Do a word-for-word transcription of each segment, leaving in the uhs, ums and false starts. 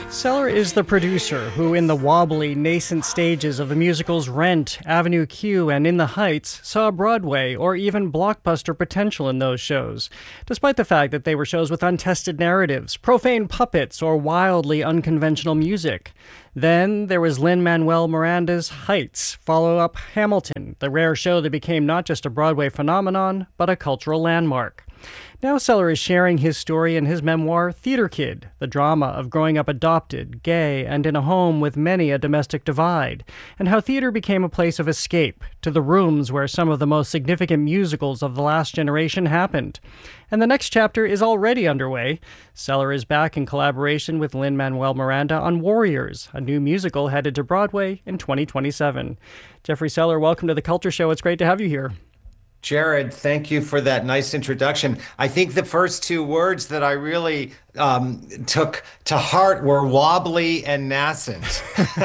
Seller is the producer who, in the wobbly, nascent stages of the musicals Rent, Avenue Q, and In the Heights, saw Broadway or even blockbuster potential in those shows, despite the fact that they were shows with untested narratives, profane puppets, or wildly unconventional music. Then there was Lin-Manuel Miranda's Heights, follow-up Hamilton, the rare show that became not just a Broadway phenomenon, but a cultural landmark. Now Seller is sharing his story in his memoir, Theater Kid, the drama of growing up adopted, gay, and in a home with many a domestic divide, and how theater became a place of escape to the rooms where some of the most significant musicals of the last generation happened. And the next chapter is already underway. Seller is back in collaboration with Lin-Manuel Miranda on Warriors, a new musical headed to Broadway in twenty twenty-seven. Jeffrey Seller, welcome to The Culture Show. It's great to have you here. Jared, thank you for that nice introduction. I think the first two words that I really um, took to heart were wobbly and nascent.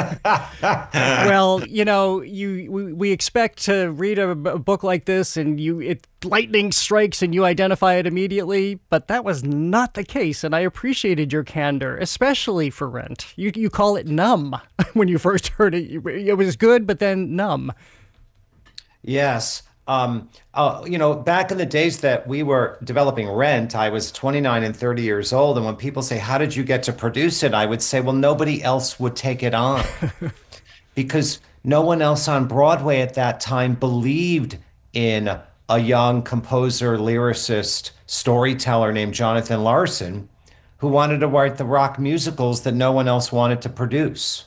Well, you know, you we, we expect to read a, a book like this and you it lightning strikes and you identify it immediately, but that was not the case, and I appreciated your candor, especially for Rent. You you call it numb when you first heard it. It was good, but then numb. Yes. Um, uh, you know, back in the days that we were developing Rent, I was twenty-nine and thirty years old. And when people say, how did you get to produce it? I would say, well, nobody else would take it on because no one else on Broadway at that time believed in a young composer, lyricist, storyteller named Jonathan Larson, who wanted to write the rock musicals that no one else wanted to produce.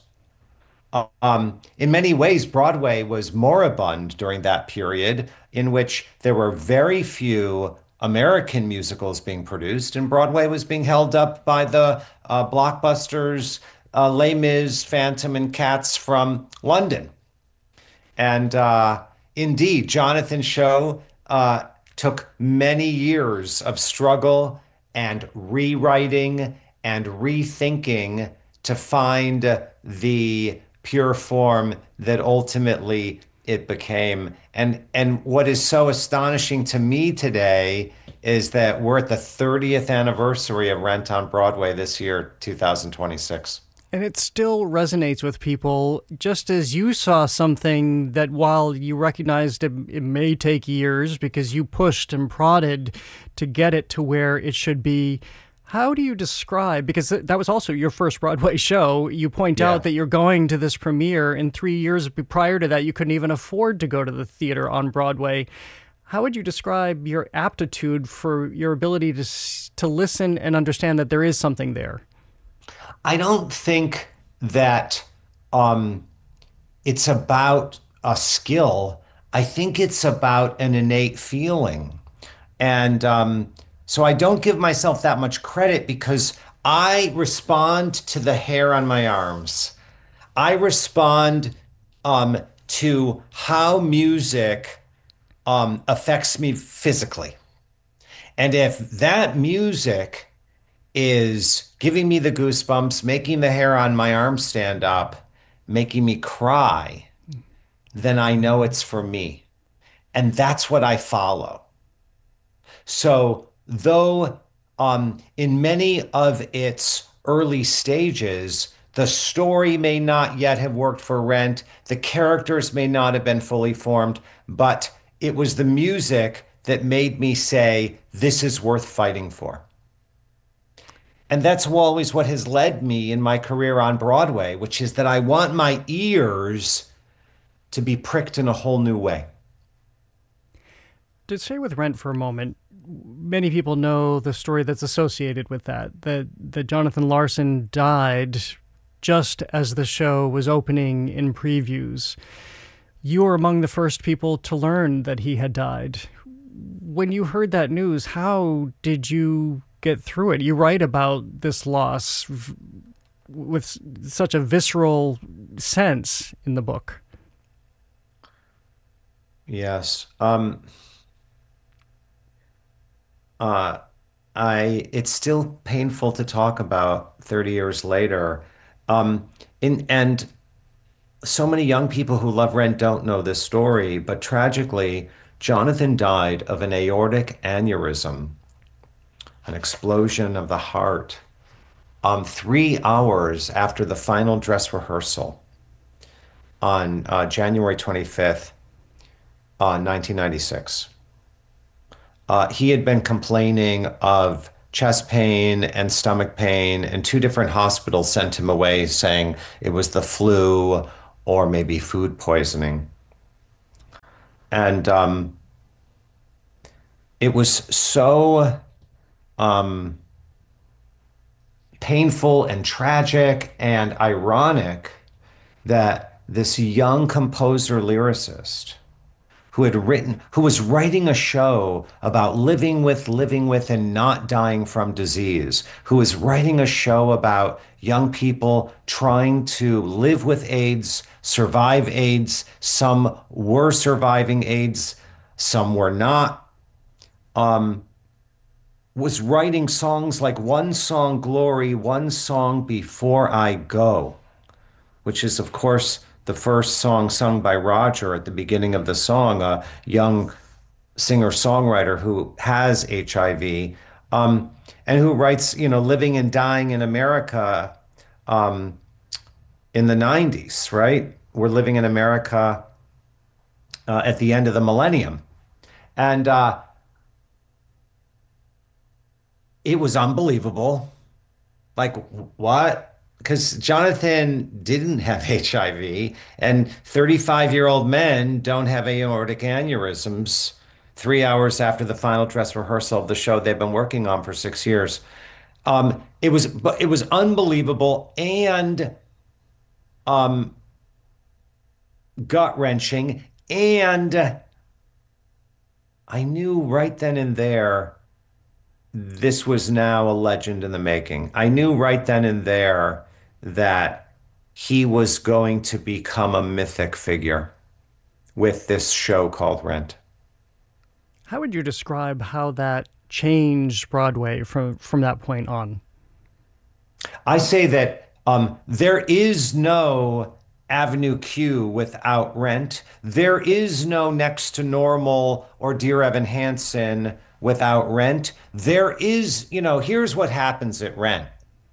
Um, in many ways, Broadway was moribund during that period in which there were very few American musicals being produced, and Broadway was being held up by the uh, blockbusters, uh, Les Mis, Phantom, and Cats from London. And uh, indeed, Jonathan's show uh, took many years of struggle and rewriting and rethinking to find the pure form that ultimately it became. And and what is so astonishing to me today is that we're at the thirtieth anniversary of Rent on Broadway this year, two thousand twenty-six. And it still resonates with people, just as you saw something that while you recognized it, it may take years because you pushed and prodded to get it to where it should be. How do you describe, because that was also your first Broadway show, you point Yeah. out that you're going to this premiere, and three years prior to that, you couldn't even afford to go to the theater on Broadway. How would you describe your aptitude for your ability to to listen and understand that there is something there? I don't think that um, it's about a skill. I think it's about an innate feeling. And um, so I don't give myself that much credit because I respond to the hair on my arms. I respond um, to how music um, affects me physically. And if that music is giving me the goosebumps, making the hair on my arm stand up, making me cry, then I know it's for me. And that's what I follow. So though um, in many of its early stages, the story may not yet have worked for Rent, the characters may not have been fully formed, but it was the music that made me say, this is worth fighting for. And that's always what has led me in my career on Broadway, which is that I want my ears to be pricked in a whole new way. To stay with Rent for a moment, many people know the story that's associated with that, that, that Jonathan Larson died just as the show was opening in previews. You were among the first people to learn that he had died. When you heard that news, how did you get through it? You write about this loss v- with such a visceral sense in the book. Yes. Um, uh, I it's still painful to talk about thirty years later. Um, in, and so many young people who love Rent don't know this story, but tragically, Jonathan died of an aortic aneurysm, an explosion of the heart, um, three hours after the final dress rehearsal on uh, January twenty-fifth, uh, nineteen ninety-six. Uh, he had been complaining of chest pain and stomach pain, and two different hospitals sent him away saying it was the flu or maybe food poisoning. And um, it was so um, painful and tragic and ironic that this young composer lyricist who had written, who was writing a show about living with, living with, and not dying from disease, who was writing a show about young people trying to live with AIDS, survive AIDS. Some were surviving AIDS, some were not. Um, was writing songs like One Song Glory, One Song Before I Go, which is, of course, the first song sung by Roger at the beginning of the song, a young singer-songwriter who has H I V, um, and who writes, you know, living and dying in America um, in the nineties, right? We're living in America uh, at the end of the millennium. And uh, it was unbelievable. Like, what? Because Jonathan didn't have H I V, and thirty-five-year-old men don't have aortic aneurysms three hours after the final dress rehearsal of the show they've been working on for six years. Um, it was, but it was unbelievable and um, gut-wrenching. And I knew right then and there this was now a legend in the making. I knew right then and there that he was going to become a mythic figure with this show called Rent. How would you describe how that changed Broadway from from that point on? I say that um, there is no Avenue Q without Rent. There is no Next to Normal or Dear Evan Hansen without Rent. There is, you know, here's what happens at Rent.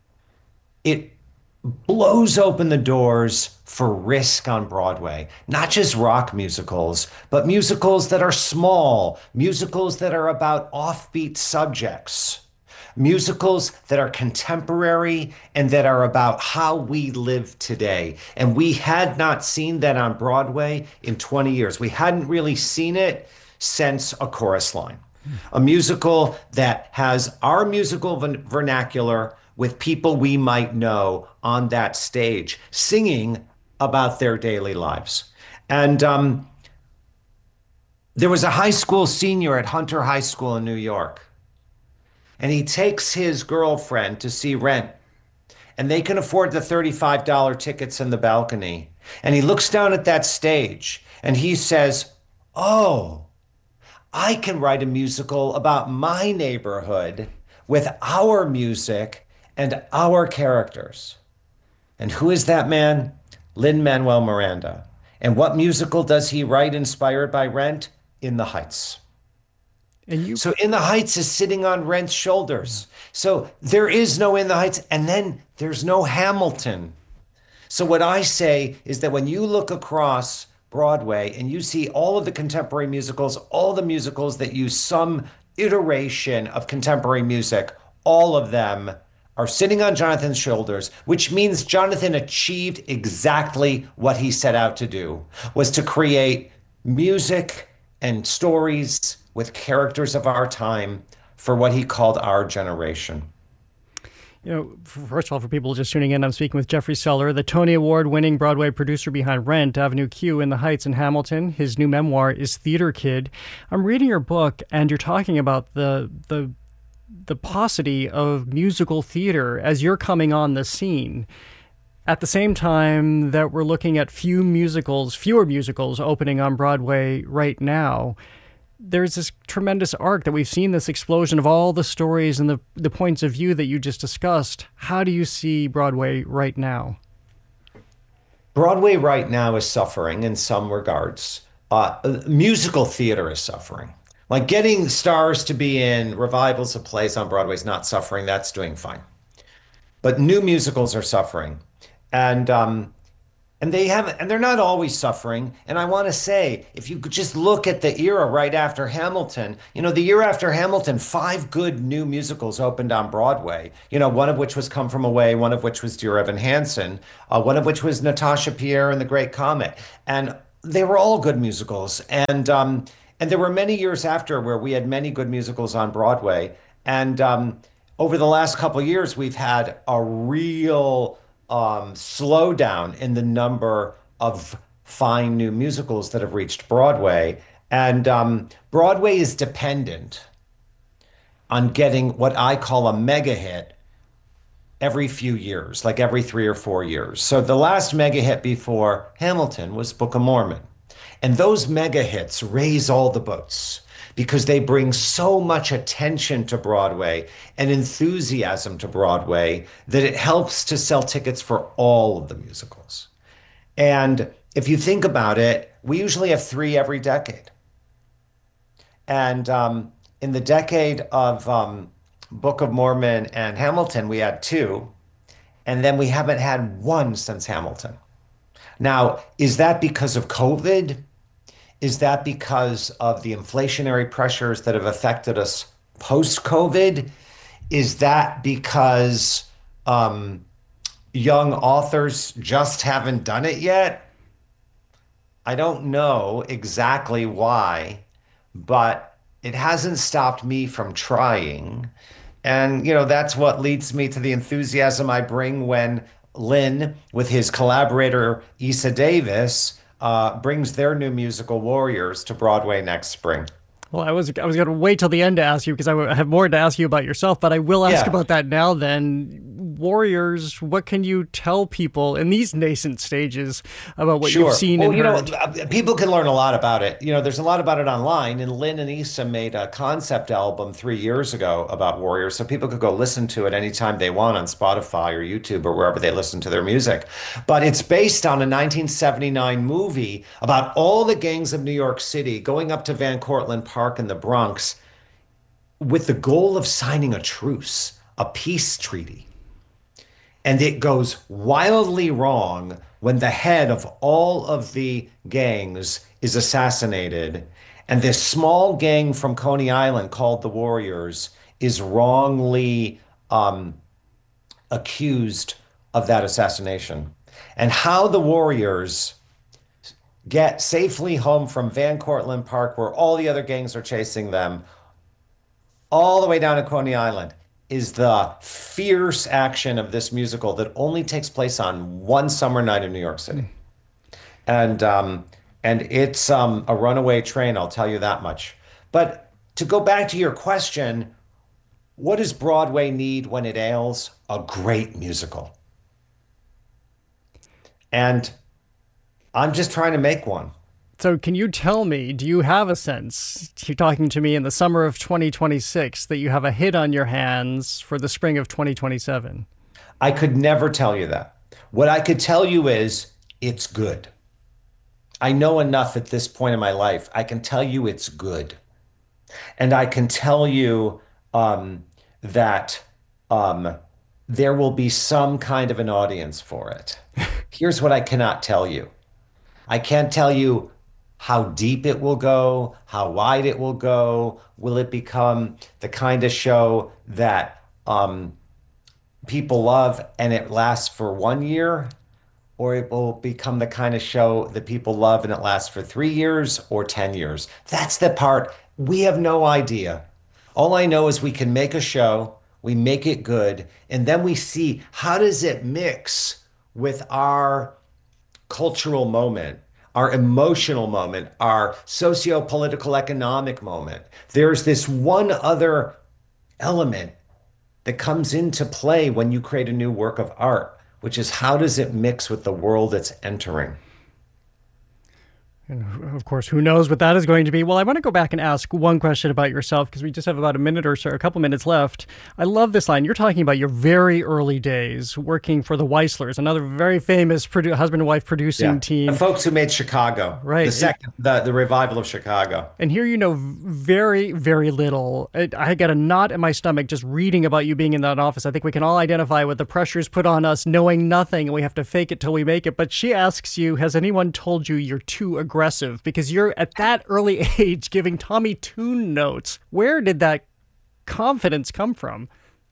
It blows open the doors for risk on Broadway, not just rock musicals, but musicals that are small, musicals that are about offbeat subjects, musicals that are contemporary and that are about how we live today. And we had not seen that on Broadway in twenty years. We hadn't really seen it since A Chorus Line, a musical that has our musical vernacular with people we might know on that stage singing about their daily lives. And um, there was a high school senior at Hunter High School in New York, and he takes his girlfriend to see Rent, and they can afford the thirty-five dollar tickets in the balcony. And he looks down at that stage and he says, "Oh, I can write a musical about my neighborhood with our music and our characters." And who is that man? Lin-Manuel Miranda. And what musical does he write inspired by Rent? In the Heights. And you, So In the Heights is sitting on Rent's shoulders. So there is no In the Heights, and then there's no Hamilton. So what I say is that when you look across Broadway and you see all of the contemporary musicals, all the musicals that use some iteration of contemporary music, all of them are sitting on Jonathan's shoulders, which means Jonathan achieved exactly what he set out to do, was to create music and stories with characters of our time for what he called our generation. You know, first of all, for people just tuning in, I'm speaking with Jeffrey Seller, the Tony Award-winning Broadway producer behind Rent, Avenue Q, In the Heights, and Hamilton. His new memoir is Theater Kid. I'm reading your book, and you're talking about the the the paucity of musical theater as you're coming on the scene. At the same time that we're looking at few musicals, fewer musicals opening on Broadway right now, there's this tremendous arc that we've seen, this explosion of all the stories and the, the points of view that you just discussed. How do you see Broadway right now? Broadway right now is suffering in some regards. Uh, musical theater is suffering. Like getting stars to be in revivals of plays on Broadway is not suffering. That's doing fine. but new musicals are suffering. And um, and they have, and they're not always suffering. And I want to say, if you could just look at the era right after Hamilton, you know, the year after Hamilton, five good new musicals opened on Broadway. You know, one of which was Come From Away, one of which was Dear Evan Hansen, uh, one of which was Natasha Pierre and the Great Comet, and they were all good musicals. And um, and there were many years after where we had many good musicals on Broadway. And um, over the last couple of years, we've had a real um, slowdown in the number of fine new musicals that have reached Broadway. And um, Broadway is dependent on getting what I call a mega hit every few years, like every three or four years. So the last mega hit before Hamilton was Book of Mormon. And those mega hits raise all the boats because they bring so much attention to Broadway and enthusiasm to Broadway that it helps to sell tickets for all of the musicals. And if you think about it, we usually have three every decade. And um, in the decade of um, Book of Mormon and Hamilton, we had two. And then we haven't had one since Hamilton. Now, is that because of COVID? Is that because of the inflationary pressures that have affected us post-COVID? Is that because um, young authors just haven't done it yet? I don't know exactly why, but it hasn't stopped me from trying. And, you know, that's what leads me to the enthusiasm I bring when Lin, with his collaborator Issa Davis, uh, brings their new musical Warriors to Broadway next spring. Well, I was I was going to wait till the end to ask you because I have more to ask you about yourself, but I will ask Yeah. about that now then. Warriors, what can you tell people in these nascent stages about what Sure. you've seen Well, and you know, heard? uh, people can learn a lot about it. You know, there's a lot about it online, and Lynn and Issa made a concept album three years ago about Warriors, so people could go listen to it anytime they want on Spotify or YouTube or wherever they listen to their music. But it's based on a nineteen seventy-nine movie about all the gangs of New York City going up to Van Cortlandt Park in the Bronx with the goal of signing a truce, a peace treaty. And it goes wildly wrong when the head of all of the gangs is assassinated. And this small gang from Coney Island called the Warriors is wrongly um, accused of that assassination. And how the Warriors get safely home from Van Cortlandt Park, where all the other gangs are chasing them, all the way down to Coney Island, is the fierce action of this musical that only takes place on one summer night in New York City. And um, and it's um, a runaway train, I'll tell you that much. But to go back to your question, what does Broadway need when it ails? A great musical. And I'm just trying to make one. So can you tell me, do you have a sense, you're talking to me in the summer of twenty twenty-six, that you have a hit on your hands for the spring of twenty twenty-seven? I could never tell you that. What I could tell you is it's good. I know enough at this point in my life. I can tell you it's good. And I can tell you um, that um, there will be some kind of an audience for it. Here's what I cannot tell you. I can't tell you how deep it will go, how wide it will go. Will it become the kind of show that um, people love and it lasts for one year? Or it will become the kind of show that people love and it lasts for three years or ten years? That's the part we have no idea. All I know is we can make a show, we make it good, and then we see how does it mix with our cultural moment, our emotional moment, our socio-political economic moment. There's this one other element that comes into play when you create a new work of art, which is how does it mix with the world it's entering? And of course, who knows what that is going to be? Well, I want to go back and ask one question about yourself because we just have about a minute or so, a couple minutes left. I love this line. You're talking about your very early days working for the Weislers, another very famous produ- husband and wife producing Yeah. team. The folks who made Chicago, Right. The second, the, the revival of Chicago. And here you know very, very little. I, I got a knot in my stomach just reading about you being in that office. I think we can all identify with the pressures put on us knowing nothing and we have to fake it till we make it. But she asks you, has anyone told you you're too aggressive? Because you're at that early age giving Tommy Tune notes. Where did that confidence come from?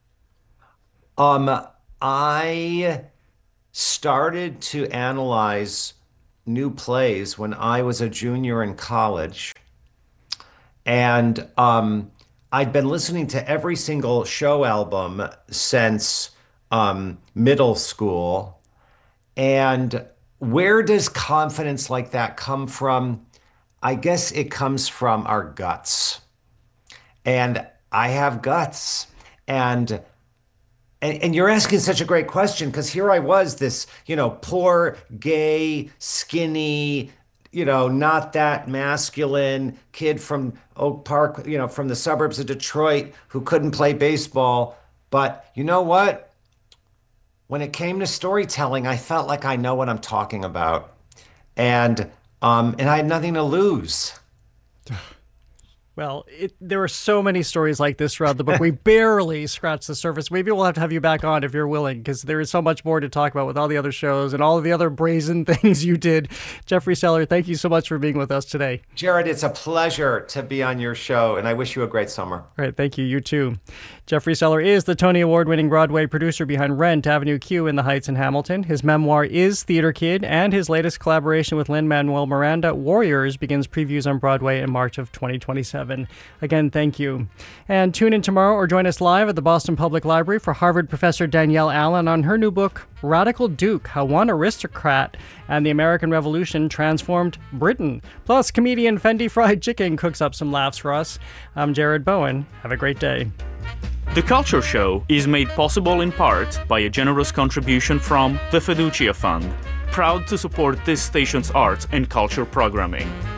Um, I started to analyze new plays when I was a junior in college. And um, I'd been listening to every single show album since um, middle school. And where does confidence like that come from? I guess it comes from our guts. And I have guts. And and, and you're asking such a great question because here I was, this, you know, poor, gay, skinny, you know, not that masculine kid from Oak Park, you know, from the suburbs of Detroit who couldn't play baseball. But you know what? When it came to storytelling, I felt like I know what I'm talking about. And um, and I had nothing to lose. Well, it, there are so many stories like this throughout the book. We barely scratched the surface. Maybe we'll have to have you back on if you're willing, because there is so much more to talk about with all the other shows and all of the other brazen things you did. Jeffrey Seller, thank you so much for being with us today. Jared, it's a pleasure to be on your show, and I wish you a great summer. All right, thank you. You too. Jeffrey Seller is the Tony Award-winning Broadway producer behind Rent, Avenue Q, in the Heights in Hamilton. His memoir is Theater Kid, and his latest collaboration with Lin-Manuel Miranda, Warriors, begins previews on Broadway in March of twenty twenty-seven. Again, thank you. And tune in tomorrow or join us live at the Boston Public Library for Harvard professor Danielle Allen on her new book, Radical Duke, How One Aristocrat and the American Revolution Transformed Britain. Plus, comedian Fendi Fried Chicken cooks up some laughs for us. I'm Jared Bowen. Have a great day. The Culture Show is made possible in part by a generous contribution from the Fiducia Fund, proud to support this station's arts and culture programming.